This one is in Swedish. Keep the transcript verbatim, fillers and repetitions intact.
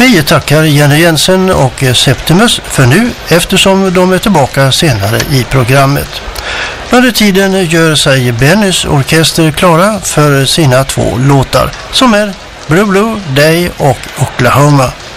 Vi tackar Jenny Jensen och Septimus för nu, eftersom de är tillbaka senare i programmet. Under tiden gör sig Bennys orkester klara för sina två låtar, som är Blue Blue Day och Oklahoma.